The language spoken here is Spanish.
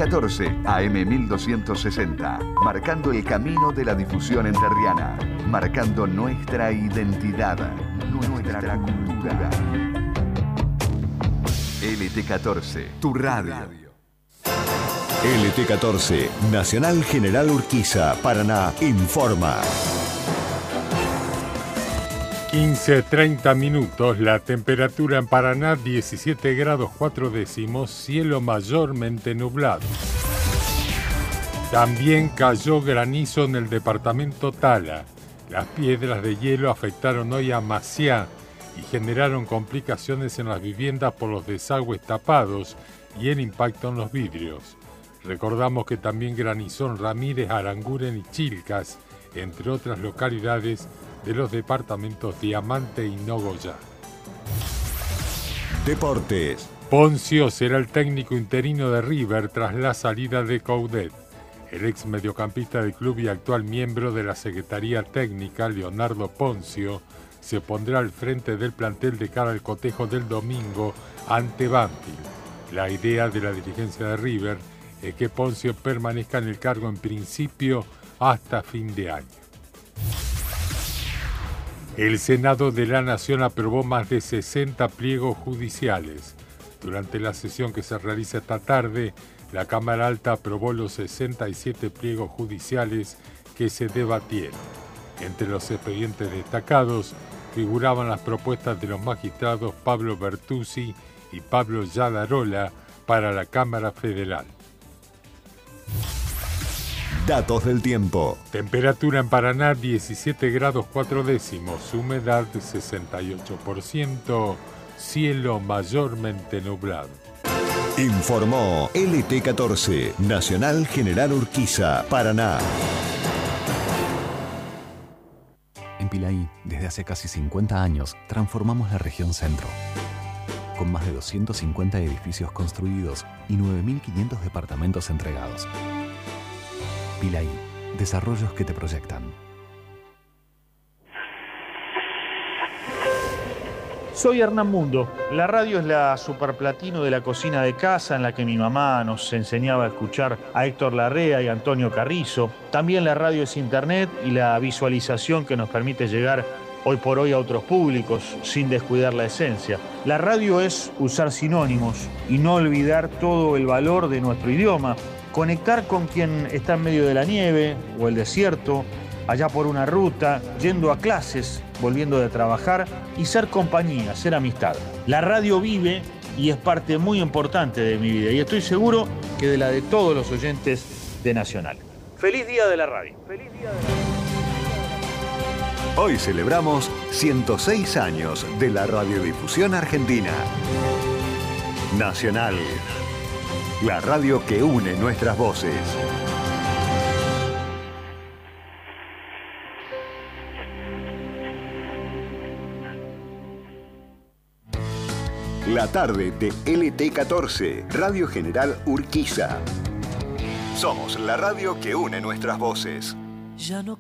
LT14, AM 1260, marcando el camino de la difusión entrerriana, marcando nuestra identidad, nuestra cultura. LT14, tu radio. LT14, Nacional General Urquiza, Paraná, informa. 15:30 minutos, la temperatura en Paraná 17 grados 4 décimos, cielo mayormente nublado. También cayó granizo en el departamento Tala. Las piedras de hielo afectaron hoy a Maciá y generaron complicaciones en las viviendas por los desagües tapados y el impacto en los vidrios. Recordamos que también granizó en Ramírez, Aranguren y Chilcas, entre otras localidades de los departamentos Diamante y Nogoyá. Deportes. Poncio será el técnico interino de River tras la salida de Coudet. El ex mediocampista del club y actual miembro de la Secretaría Técnica, Leonardo Poncio, se pondrá al frente del plantel de cara al cotejo del domingo ante Banfield. La idea de la dirigencia de River es que Poncio permanezca en el cargo en principio hasta fin de año. El Senado de la Nación aprobó más de 60 pliegos judiciales. Durante la sesión que se realiza esta tarde, la Cámara Alta aprobó los 67 pliegos judiciales que se debatieron. Entre los expedientes destacados figuraban las propuestas de los magistrados Pablo Bertuzzi y Pablo Yadarola para la Cámara Federal. Datos del tiempo. Temperatura en Paraná 17 grados 4 décimos, humedad 68%, cielo mayormente nublado. Informó LT14, Nacional General Urquiza, Paraná. En Pilaí, desde hace casi 50 años, transformamos la región centro. Con más de 250 edificios construidos y 9.500 departamentos entregados. Pilaí, desarrollos que te proyectan. Soy Hernán Mundo. La radio es la superplatino de la cocina de casa en la que mi mamá nos enseñaba a escuchar a Héctor Larrea y Antonio Carrizo. También la radio es internet y la visualización que nos permite llegar hoy por hoy a otros públicos sin descuidar la esencia. La radio es usar sinónimos y no olvidar todo el valor de nuestro idioma. Conectar con quien está en medio de la nieve o el desierto, allá por una ruta, yendo a clases, volviendo de trabajar y ser compañía, ser amistad. La radio vive y es parte muy importante de mi vida y estoy seguro que de la de todos los oyentes de Nacional. ¡Feliz Día de la Radio! ¡Feliz Día de la Radio! Hoy celebramos 106 años de la radiodifusión argentina. Nacional. La radio que une nuestras voces. La tarde de LT14, Radio General Urquiza. Somos la radio que une nuestras voces. Ya no